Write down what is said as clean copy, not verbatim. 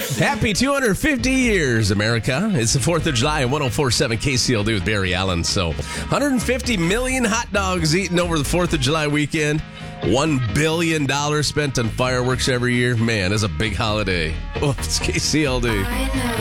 Happy 250 years, America. It's the 4th of July at 104.7 KCLD with Barry Allen. So 150 million hot dogs eaten over the 4th of July weekend. $1 billion spent on fireworks every year. Man, it's a big holiday. Oh, it's KCLD.